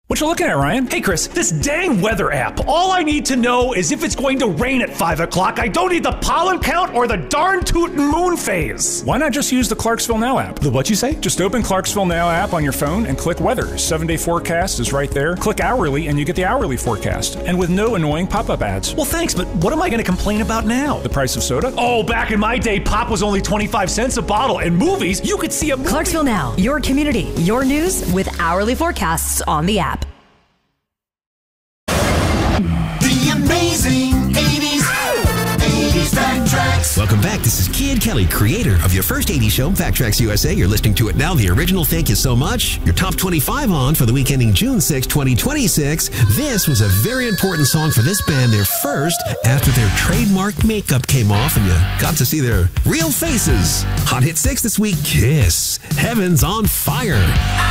What you looking at, Ryan? Hey, Chris, this dang weather app. All I need to know is if it's going to rain at 5 o'clock. I don't need the pollen count or the darn tootin' moon phase. Why not just use the Clarksville Now app? The what you say? Just open Clarksville Now app on your phone and click weather. 7-day forecast is right there. Click hourly and you get the hourly forecast. And with no annoying pop-up ads. Well, thanks, but what am I going to complain about now? The price of soda? Oh, back in my day, pop was only 25 cents a bottle. And movies, you could see a movie. Clarksville Now, your community, your news with hourly forecasts on the app. The amazing 80s Fact Tracks. Welcome back. This is Kid Kelly, creator of your first 80s show, Fact Tracks USA. You're listening to it now. The original Thank You So Much. Your top 25 on for the week ending June 6, 2026. This was a very important song for this band, their first after their trademark makeup came off and you got to see their real faces. Hot Hit 6 this week, Kiss. Heaven's on Fire.